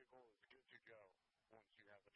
vehicle is good to go once you have it